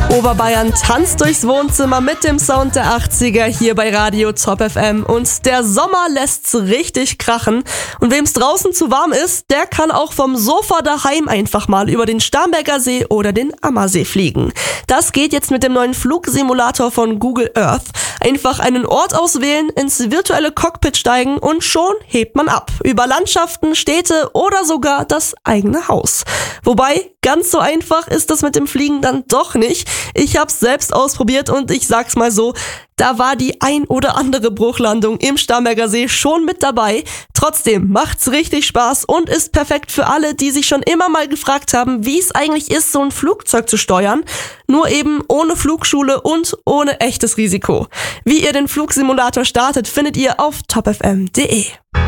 Oberbayern tanzt durchs Wohnzimmer mit dem Sound der 80er hier bei Radio Top FM und der Sommer lässt's richtig krachen. Und wem's draußen zu warm ist, der kann auch vom Sofa daheim einfach mal über den Starnberger See oder den Ammersee fliegen. Das geht jetzt mit dem neuen Flugsimulator von Google Earth. Einfach einen Ort auswählen, ins virtuelle Cockpit steigen und schon hebt man ab. Über Landschaften, Städte oder sogar das eigene Haus. Wobei, ganz so einfach ist das mit dem Fliegen dann doch nicht. Ich hab's selbst ausprobiert und ich sag's mal so, da war die ein oder andere Bruchlandung im Starnberger See schon mit dabei. Trotzdem macht's richtig Spaß und ist perfekt für alle, die sich schon immer mal gefragt haben, wie es eigentlich ist, so ein Flugzeug zu steuern. Nur eben ohne Flugschule und ohne echtes Risiko. Wie ihr den Flugsimulator startet, findet ihr auf topfm.de.